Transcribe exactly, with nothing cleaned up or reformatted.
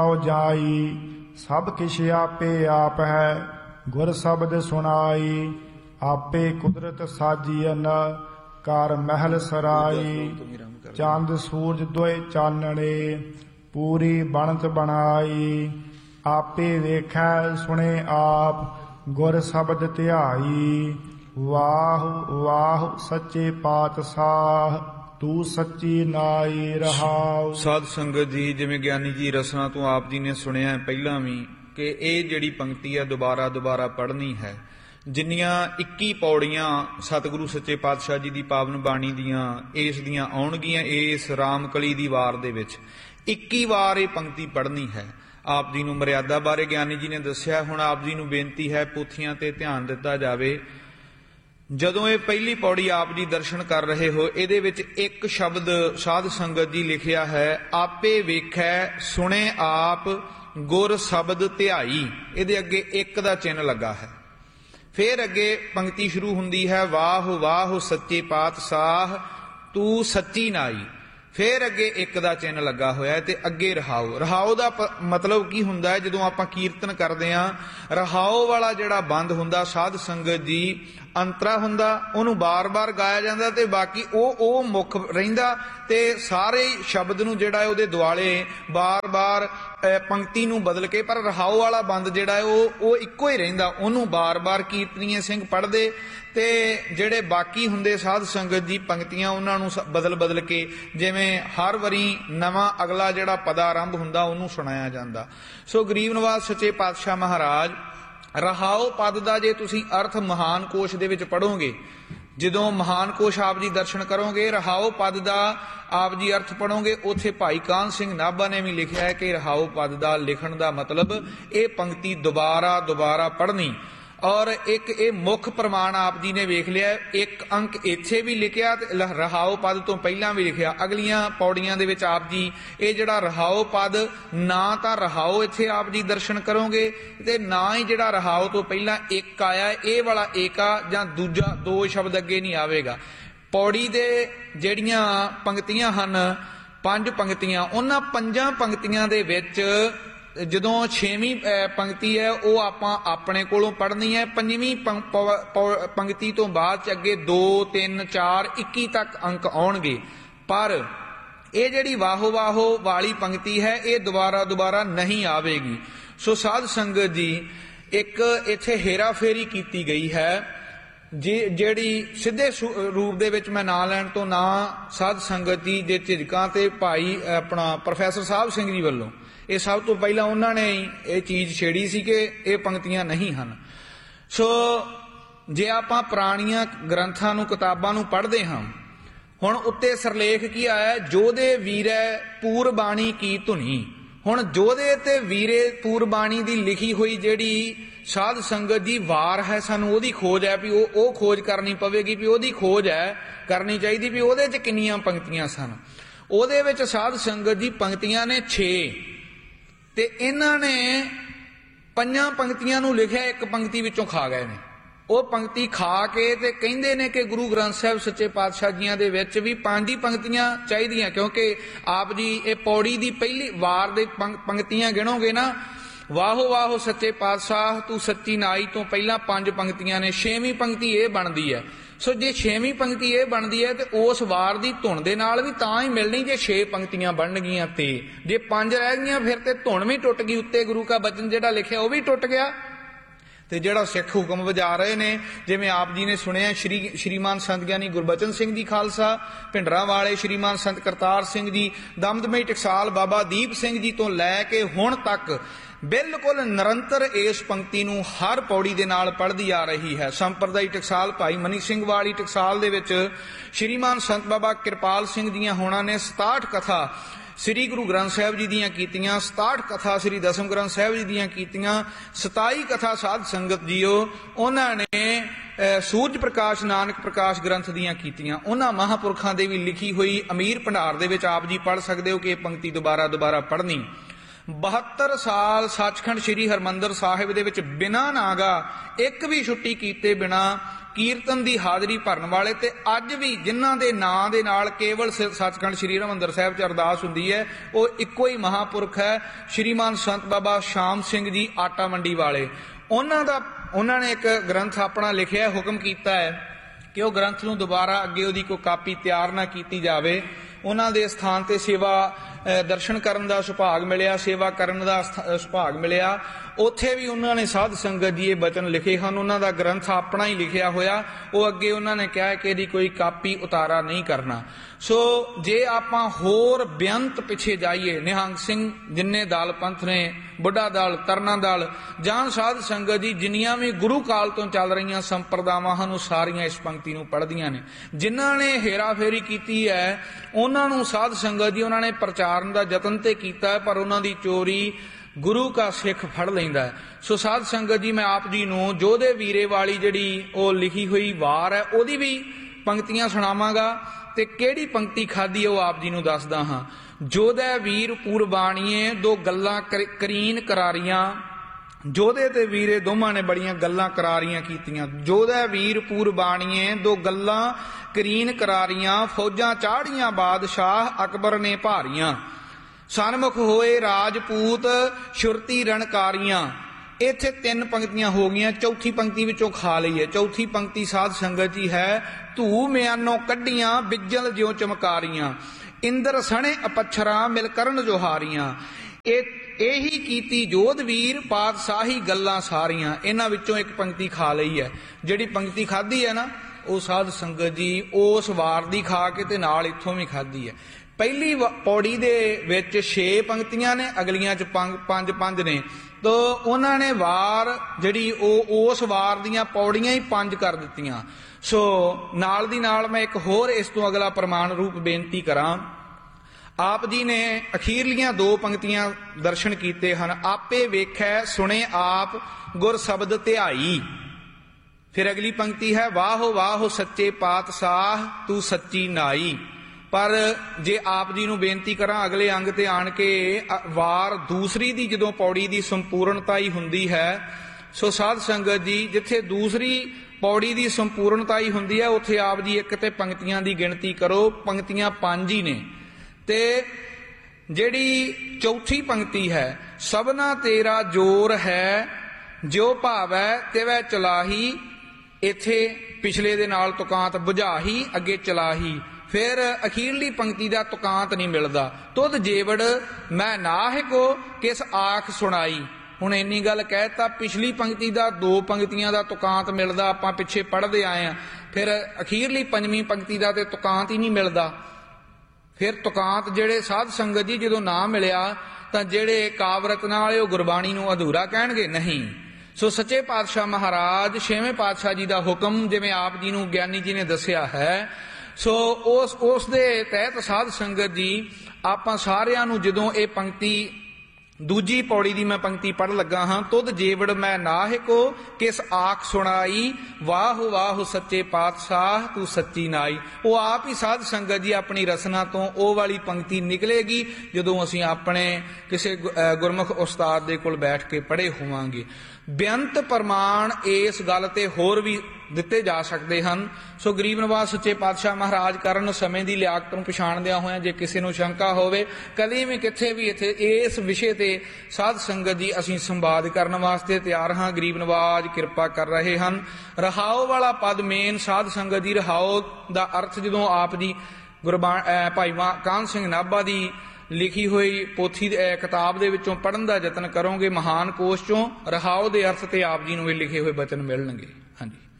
जाई सब किश आपे आप है गुर शब्द सुनाई आपे कुदरत साजियन कर महल सराई चंद सूरज दोए चानणे पूरी बनत बनाई आपे वेखै सुने आप गुर शब्द ध्याई वाह वाह सच्चे पातशाह तू सच्ची नाई रहाओ। साध संगत जी, जिवें ਗਿਆਨੀ जी रसना तो आप जी ने सुनिया ਪਹਿਲਾਂ भी कि ਇਹ ਜਿਹੜੀ पंक्ति है दोबारा दोबारा पढ़नी है। जिन्नियां इक्की पौड़ियां सतगुरु सच्चे पातशाह जी की पावन बाणी दियां इस दियां आउणगियां इस रामकली दी वार दे विच इक्की वार ये पंक्ति पढ़नी है। आप जी नूं मर्यादा बारे ज्ञानी जी ने दस्सिया। हुण आप जी नूं बेनती है पोथियां ते ध्यान दिता जावे। जदों ये पहली पौड़ी आप जी दर्शन कर रहे हो, इहदे विच एक शब्द साध संगत जी लिखिया है आपे वेखै सुने आप गुर शब्द ध्याई। इहदे अगे एक दा चिन्ह लगा है। फिर अगे पंक्ति शुरू हुंदी है वाह वाह सच्चे पातशाह तू सच्ची नाई। फिर अगे एक दा चिन्ह लगा होया है ते अगे रहाओ। रहाओ दा मतलब की हुंदा है? जदों आपां कीर्तन करदे हां, रहाओ वाला जिहड़ा बंद हुंदा साध संगत जी अंतरा हुंदा, उहनूं बार बार गाया जांदा ते बाकी ओ ओ मुख रहिंदा ते सारे शब्द नूं जिहड़ा है उहदे दुआले बार बार पंक्ति नूं बदल के, पर रहाओ वाला बंद जिहड़ा है ओ ओ इक्को ही रहिंदा। उहनूं बार बार कीर्तनीय सिंह पढ़दे ते जिहड़े बाकी हुंदे साध संगत जी पंक्तियां उहनां नूं बदल बदल के जिवें हर वारी नवां अगला जिहड़ा पदारंभ हुंदा उहनूं सुणाया जांदा। सो गरीब नवाज सच्चे पातशाह महाराज रहाओ पद का जे तुसीं अर्थ महान कोश दे विच पढ़ोगे, जदों महान कोश आप जी दर्शन करोगे, रहाओ पद का आप जी अर्थ पढ़ोगे, उत्थे भाई कान सिंह नाभा ने भी लिखा है कि रहाओ पद का लिखण का मतलब ये पंक्ति दोबारा दोबारा पढ़नी। और एक ये मुख प्रमाण आप जी ने वेख लिया, एक अंक इत्थे भी लिखिया ते रहाओ पद तो पहला भी लिखिया। अगलियां पौड़ियां दे विच आप जी ये जिहड़ा रहाओ पद ना तां रहाओ इत्थे आप जी दर्शन करोगे ते ना ही जिहड़ा रहाओ तो पहला एक आया ये वाला एका जां दूजा दो शब्द अगे नहीं आवेगा। पौड़ी दे जिहड़ियां पंक्तियां हन पंज पंक्तियां, उन्हां पंजां पंक्तियां दे विच जदों छेवीं पंक्ति है वो आपां अपने कोलों पढ़नी है। पंजवीं पंक्ति तो बाद अगे दो तीन चार इक्की तक अंक आउणगे, पर ये जिहड़ी वाहो वाहो वाली पंक्ति है ये दोबारा दोबारा नहीं आवेगी। सो साध संगत जी एक इत्थे हेरा फेरी कीती गई है जी, जिहड़ी सीधे रूप दे विच मैं ना लैण तो ना साध संगत जी दे झिझकां ते भाई अपना प्रोफैसर साहब सिंह जी वल्लों ये सब तो पहला उन्होंने ये चीज छेड़ी सी कि ये पंक्तियां नहीं हैं। सो जे आपां पुराणियां ग्रंथां नूं किताबां नूं पढ़दे हां, हुण उत्ते सरलेख की आया जोधे वीरै पूरबाणी की धुनी। हुण जोधे ते वीरे पूरबाणी दी लिखी हुई जिहड़ी साध संगत जी वार है, सानूं ओहदी खोज है भी वो खोज करनी पवेगी भी ओहदी खोज है करनी चाहिए भी ओहदे च किन्नियां पंक्तियां सन। ओहदे विच साध संगत जी पंक्तियां ने छे ते इन्हां ने पंजां पंक्तियां नूं लिखिया एक पंक्ति विचों खा गए ने। वो पंक्ति खा के ते कहिंदे ने कि गुरु ग्रंथ साहिब सच्चे पातशाह जियां दे विच भी पंज ही पंक्तियां चाहीदियां, क्योंकि आप जी ये पौड़ी दी पहली वार दे पंक्तियां गिणोगे ना, वाहो वाहो सच्चे पातशाह तू सच्ची नाई तो पहला पंज पंक्तियां ने, छेवीं पंक्ति ये बनदी है। सो जे छेवीं पंक्ति ये बनदी है तो उस वार दी धुन दे नाल भी तां ही मिलनी जे छे पंक्तियां बनगियां ते जे पंज रह गईयां फिर ते धुन भी टुट गई, उत्ते गुरु का बचन जिहड़ा लिखिया वो भी टुट गया। ते जिहड़ा सिख हुक्म वजा रहे ने, जिवें आप जी ने सुनिया श्री श्रीमान संत ज्ञानी गुरबचन सिंह जी खालसा, भिंडरां वाले श्रीमान संत करतार सिंह जी, दमदमई टकसाल बाबा दीप सिंह जी तो लैके हुण तक बिल्कुल निरंतर इस पंक्ति नूं हर पौड़ी दे नाल पढ़दी आ रही है। संप्रदायी टकसाल भाई मनी सिंह वाली टकसाल दे विच श्रीमान संत बाबा किरपाल सिंह जियां होना ने सताहठ कथा श्री गुरु ग्रंथ साहिब जी दियां कीतियां, सताहठ कथा श्री दसम ग्रंथ साहिब जी दियां कीतियां, सताई कथा साध संगत जीओ उन्हां ने सूरज प्रकाश नानक प्रकाश ग्रंथ दियां कीतियां। उन्हां महापुरखां दे भी लिखी हुई अमीर भंडार दे विच आप जी पढ़ सकदे हो कि पंक्ति दोबारा दोबारा पढ़नी। ਬਹੱਤਰ ਸਾਲ ਸੱਚਖੰਡ ਸ੍ਰੀ ਹਰਿਮੰਦਰ ਸਾਹਿਬ ਦੇ ਵਿੱਚ ਬਿਨਾਂ ਨਾਗਾ ਇੱਕ ਵੀ ਛੁੱਟੀ ਕੀਤੇ ਬਿਨਾਂ ਕੀਰਤਨ ਦੀ ਹਾਜ਼ਰੀ ਭਰਨ ਵਾਲੇ, ਤੇ ਅੱਜ ਵੀ ਜਿਨ੍ਹਾਂ ਦੇ ਨਾਂ ਦੇ ਨਾਲ ਕੇਵਲ ਸੱਚਖੰਡ ਸ੍ਰੀ ਹਰਿਮੰਦਰ ਸਾਹਿਬ 'ਚ ਅਰਦਾਸ ਹੁੰਦੀ ਹੈ, ਉਹ ਇੱਕੋ ਹੀ ਮਹਾਂਪੁਰਖ ਹੈ, ਸ਼੍ਰੀਮਾਨ ਸੰਤ ਬਾਬਾ ਸ਼ਾਮ ਸਿੰਘ ਜੀ ਆਟਾ ਮੰਡੀ ਵਾਲੇ। ਉਹਨਾਂ ਦਾ ਉਹਨਾਂ ਨੇ ਇੱਕ ਗ੍ਰੰਥ ਆਪਣਾ ਲਿਖਿਆ, ਹੁਕਮ ਕੀਤਾ ਹੈ ਕਿ ਉਹ ਗ੍ਰੰਥ ਨੂੰ ਦੁਬਾਰਾ ਅੱਗੇ ਉਹਦੀ ਕੋਈ ਕਾਪੀ ਤਿਆਰ ਨਾ ਕੀਤੀ ਜਾਵੇ। ਉਹਨਾਂ ਦੇ ਸਥਾਨ ਤੇ ਸੇਵਾ ਦਰਸ਼ਨ ਕਰਨ ਦਾ ਸੁਭਾਗ ਮਿਲਿਆ, ਸੇਵਾ ਕਰਨ ਦਾ ਸੁਭਾਗ ਮਿਲਿਆ। ਉੱਥੇ ਵੀ ਉਹਨਾਂ ਨੇ ਸਾਧ ਸੰਗਤ ਜੀ ਇਹ ਬਚਨ ਲਿਖੇ ਹਨ। ਉਹਨਾਂ ਦਾ ਗ੍ਰੰਥ ਆਪਣਾ ਹੀ ਲਿਖਿਆ ਹੋਇਆ, ਉਹ ਅੱਗੇ ਉਹਨਾਂ ਨੇ ਕਿਹਾ ਕਿ ਇਹਦੀ ਕੋਈ ਕਾਪੀ ਉਤਾਰਾ ਨਹੀਂ ਕਰਨਾ। ਸੋ ਜੇ ਆਪਾਂ ਹੋਰ ਬੇਅੰਤ ਪਿੱਛੇ ਜਾਈਏ, ਨਿਹੰਗ ਸਿੰਘ ਜਿੰਨੇ ਦਲ ਪੰਥ ਨੇ, ਬੁੱਢਾ ਦਲ, ਤਰਨਾ ਦਲ, ਜਾਂ ਸਾਧ ਸੰਗਤ ਜੀ ਜਿੰਨੀਆਂ ਵੀ ਗੁਰੂ ਕਾਲ ਤੋਂ ਚੱਲ ਰਹੀਆਂ ਸੰਪਰਦਾਵਾਂ ਹਨ, ਉਹ ਸਾਰੀਆਂ ਇਸ ਪੰਕਤੀ ਨੂੰ ਪੜ੍ਹਦੀਆਂ ਨੇ। ਜਿਨ੍ਹਾਂ ਨੇ ਹੇਰਾਫੇਰੀ ਕੀਤੀ ਹੈ ਉਹਨਾਂ ਨੂੰ ਸਾਧ ਸੰਗਤ ਜੀ ਉਹਨਾਂ ਨੇ ਪ੍ਰਚਾਰਨ ਦਾ ਯਤਨ ਤੇ ਕੀਤਾ, ਪਰ ਉਹਨਾਂ ਦੀ ਚੋਰੀ ਗੁਰੂ ਕਾ ਸਿੱਖ ਫੜ ਲੈਂਦਾ ਹੈ। ਸੋ ਸਾਧ ਸੰਗਤ ਜੀ ਮੈਂ ਆਪ ਜੀ ਨੂੰ ਜੋਧੇ ਵੀਰੇ ਵਾਲੀ ਜਿਹੜੀ ਉਹ ਲਿਖੀ ਹੋਈ ਵਾਰ ਹੈ ਉਹਦੀ ਵੀ ਪੰਕਤੀਆਂ ਸੁਣਾਵਾਂਗਾ, ਤੇ ਕਿਹੜੀ ਪੰਕਤੀ ਖਾਦੀ ਉਹ ਆਪ ਜੀ ਨੂੰ ਦੱਸਦਾ ਹਾਂ। ਜੋਧੇ ਵੀਰ ਪੂਰਬਾਣੀਏ ਦੋ ਗੱਲਾਂ ਕਰੀਨ ਕਰਾਰੀਆਂ, ਜੋਧੇ ਤੇ ਵੀਰੇ ਦੋਵਾਂ ਨੇ ਬੜੀਆਂ ਗੱਲਾਂ ਕਰਾਰੀਆਂ ਕੀਤੀਆਂ। ਜੋਧੇ ਵੀਰ ਪੂਰਬਾਣੀਏ ਦੋ ਗੱਲਾਂ ਕਰੀਨ ਕਰਾਰੀਆਂ, ਫੌਜਾਂ ਚਾੜੀਆਂ ਬਾਦਸ਼ਾਹ ਅਕਬਰ ਨੇ ਭਾਰੀਆਂ, ਸਨਮੁਖ ਹੋਏ ਰਾਜਪੂਤ ਸ਼ੁਰਤੀ ਰਣਕਾਰੀਆਂ। ਇੱਥੇ ਤਿੰਨ ਪੰਕਤੀਆਂ ਹੋ ਗਈਆਂ, ਚੌਥੀ ਪੰਕਤੀ ਵਿੱਚੋਂ ਖਾ ਲਈ ਹੈ। ਚੌਥੀ ਪੰਕਤੀ ਸਾਧ ਸੰਗਤ ਜੀ ਹੈ, ਧੂ ਮਿਆਨੋਂ ਕੱਢੀਆਂ ਬਿਜਲ ਜਿਉ ਚਮਕਾਰੀਆਂ, ਇੰਦਰ ਸਣੇ ਅਪੱਛਰਾਂ ਮਿਲ ਕਰਨ ਜੋਹਾਰੀਆਂ। ਇਹ ਇਹੀ ਕੀਤੀ ਜੋਧ ਵੀਰ ਪਾਤਸ਼ਾਹੀ ਗੱਲਾਂ ਸਾਰੀਆਂ। ਇਹਨਾਂ ਵਿੱਚੋਂ ਇੱਕ ਪੰਕਤੀ ਖਾ ਲਈ ਹੈ। ਜਿਹੜੀ ਪੰਕਤੀ ਖਾਧੀ ਹੈ ਨਾ, ਉਹ ਸਾਧ ਸੰਗਤ ਜੀ ਉਸ ਵਾਰ ਦੀ ਖਾ ਕੇ ਤੇ ਨਾਲ ਇੱਥੋਂ ਵੀ ਖਾਧੀ ਹੈ। ਪਹਿਲੀ ਪੌੜੀ ਦੇ ਵਿੱਚ ਛੇ ਪੰਕਤੀਆਂ ਨੇ, ਅਗਲੀਆਂ 'ਚ ਪੰਜ ਪੰਜ ਨੇ, ਤਾਂ ਉਹਨਾਂ ਨੇ ਵਾਰ ਜਿਹੜੀ ਉਹ ਉਸ ਵਾਰ ਦੀਆਂ ਪੌੜੀਆਂ ਹੀ ਪੰਜ ਕਰ ਦਿੱਤੀਆਂ। ਸੋ ਨਾਲ ਦੀ ਨਾਲ ਮੈਂ ਇੱਕ ਹੋਰ ਇਸ ਤੋਂ ਅਗਲਾ ਪ੍ਰਮਾਣ ਰੂਪ ਬੇਨਤੀ ਕਰਾਂ। ਆਪ ਜੀ ਨੇ ਅਖੀਰਲੀਆਂ ਦੋ ਪੰਕਤੀਆਂ ਦਰਸ਼ਨ ਕੀਤੇ ਹਨ। ਆਪੇ ਵੇਖੈ ਸੁਣੇ ਆਪ ਗੁਰ ਸ਼ਬਦ ਧਿਆਈ। ਫਿਰ ਅਗਲੀ ਪੰਕਤੀ ਹੈ, ਵਾਹੋ ਵਾਹੋ ਸੱਚੇ ਪਾਤਸ਼ਾਹ ਤੂੰ ਸੱਚੀ ਨਾਈ। ਪਰ ਜੇ ਆਪ ਜੀ ਨੂੰ ਬੇਨਤੀ ਕਰਾਂ ਅਗਲੇ ਅੰਗ ਤੇ ਆਣ ਕੇ ਵਾਰ ਦੂਸਰੀ ਦੀ ਜਦੋਂ ਪੌੜੀ ਦੀ ਸੰਪੂਰਨਤਾ ਹੀ ਹੁੰਦੀ ਹੈ, ਸੋ ਸਾਧ ਸੰਗਤ ਜੀ ਜਿੱਥੇ ਦੂਸਰੀ ਪੌੜੀ ਦੀ ਸੰਪੂਰਨਤਾ ਹੀ ਹੁੰਦੀ ਹੈ ਉੱਥੇ ਆਪ ਜੀ ਇੱਕ ਤੇ ਪੰਕਤੀਆਂ ਦੀ ਗਿਣਤੀ ਕਰੋ, ਪੰਕਤੀਆਂ ਪੰਜ ਹੀ ਨੇ। ਤੇ ਜਿਹੜੀ ਚੌਥੀ ਪੰਕਤੀ ਹੈ, ਸਭਨਾ ਤੇਰਾ ਜੋਰ ਹੈ ਜੋ ਭਾਵੈ ਤਿਵੈ ਚਲਾਹੀ, ਇੱਥੇ ਪਿਛਲੇ ਦੇ ਨਾਲ ਤੁਕਾਂਤ ਬੁਝਾਹੀ, ਅੱਗੇ ਚਲਾਹੀ। ਫਿਰ ਅਖੀਰਲੀ ਪੰਕਤੀ ਦਾ ਤੁਕਾਂਤ ਨਹੀਂ ਮਿਲਦਾ, ਤੁਧ ਜੇਵੜ ਮੈਂ ਨਾਹਿਕੋ ਕਿਸ ਆਖ ਸੁਣਾਈ। ਹੁਣ ਇੰਨੀ ਗੱਲ ਕਹਿਤਾ, ਪਿਛਲੀ ਪੰਕਤੀ ਦਾ ਦੋ ਪੰਕਤੀਆਂ ਦਾ ਤੁਕਾਂਤ ਮਿਲਦਾ, ਆਪਾਂ ਪਿੱਛੇ ਪੜ੍ਹਦੇ ਆਏ ਆ। ਫਿਰ ਅਖੀਰਲੀ ਪੰਜਵੀਂ ਪੰਕਤੀ ਦਾ ਤੇ ਤੁਕਾਂਤ ਹੀ ਨਹੀਂ ਮਿਲਦਾ। ਫਿਰ ਤੁਕਾਂਤ ਜਿਹੜੇ ਸਾਧ ਸੰਗਤ ਜੀ ਜਦੋਂ ਨਾ ਮਿਲਿਆ ਤਾਂ ਜਿਹੜੇ ਕਾਵਰਤਨਾਂ ਵਾਲੇ ਉਹ ਗੁਰਬਾਣੀ ਨੂੰ ਅਧੂਰਾ ਕਹਿਣਗੇ, ਨਹੀਂ। ਸੋ ਸੱਚੇ ਪਾਤਸ਼ਾਹ ਮਹਾਰਾਜ ਛੇਵੇਂ ਪਾਤਸ਼ਾਹ ਜੀ ਦਾ ਹੁਕਮ ਜਿਵੇਂ ਆਪ ਜੀ ਨੂੰ ਗਿਆਨੀ ਜੀ ਨੇ ਦੱਸਿਆ ਹੈ, ਸੋ ਉਸ ਉਸ ਦੇ ਤਹਿਤ ਸਾਧ ਸੰਗਤ ਜੀ ਆਪਾਂ ਸਾਰਿਆਂ ਨੂੰ ਜਦੋਂ ਇਹ ਪੰਕਤੀ ਦੂਜੀ ਪੌੜੀ ਦੀ ਮੈਂ ਪੰਕਤੀ ਪੜ੍ਹ ਲੱਗਾ ਹਾਂ, ਤੁਧ ਜੇਵੜ ਮੈਂ ਨਾਹਿਕੋ ਕਿਸ ਆਖ ਸੁਣਾਈ, ਵਾਹ ਵਾਹ ਸੱਚੇ ਪਾਤਸ਼ਾਹ ਤੂੰ ਸੱਚੀ ਨਾਈ। ਉਹ ਆਪ ਹੀ ਸਾਧ ਸੰਗਤ ਜੀ ਆਪਣੀ ਰਸਨਾ ਤੋਂ ਉਹ ਵਾਲੀ ਪੰਕਤੀ ਨਿਕਲੇਗੀ ਜਦੋਂ ਅਸੀਂ ਆਪਣੇ ਕਿਸੇ ਗੁਰਮੁਖ ਉਸਤਾਦ ਦੇ ਕੋਲ ਬੈਠ ਕੇ ਪੜ੍ਹੇ ਹੋਵਾਂਗੇ। ਬੇਅੰਤ ਪ੍ਰਮਾਣ ਇਸ ਗੱਲ ਤੇ ਹੋਰ ਵੀ ਦਿੱਤੇ ਜਾ ਸਕਦੇ ਹਨ। ਸੋ ਗਰੀਬ ਨਿਵਾਜ ਸੱਚੇ ਪਾਤਸ਼ਾਹ ਮਹਾਰਾਜ ਕਰਨ ਸਮੇਂ ਦੀ ਲਿਆਕਤ ਨੂੰ ਪਛਾਣਦਿਆਂ ਹੋਇਆਂ ਜੇ ਕਿਸੇ ਨੂੰ ਸ਼ੰਕਾ ਹੋਵੇ ਕਦੇ ਵੀ ਕਿੱਥੇ ਵੀ ਇੱਥੇ ਇਸ ਵਿਸ਼ੇ ਤੇ ਸਾਧ ਸੰਗਤ ਜੀ ਅਸੀਂ ਸੰਵਾਦ ਕਰਨ ਵਾਸਤੇ ਤਿਆਰ ਹਾਂ। ਗਰੀਬ ਨਿਵਾਜ ਕਿਰਪਾ ਕਰ ਰਹੇ ਹਨ। ਰਹਾਓ ਵਾਲਾ ਪਦ ਮੇਨ ਸਾਧ ਸੰਗਤ ਜੀ, ਰਹਾਓ ਦਾ ਅਰਥ ਜਦੋਂ ਆਪ ਜੀ ਗੁਰਬਾਣੀ ਭਾਈ ਕਾਹਨ ਸਿੰਘ ਨਾਭਾ ਦੀ ਲਿਖੀ ਹੋਈ ਪੋਥੀ ਕਿਤਾਬ ਦੇ ਵਿੱਚੋਂ ਪੜ੍ਹਨ ਦਾ ਯਤਨ ਕਰੋਗੇ, ਮਹਾਨ ਕੋਸ਼ ਚੋਂ ਰਹਾਓ ਦੇ ਅਰਥ ਤੇ ਆਪ ਜੀ ਨੂੰ ਇਹ ਲਿਖੇ ਹੋਏ ਬਚਨ ਮਿਲਣਗੇ। ਹਾਂਜੀ।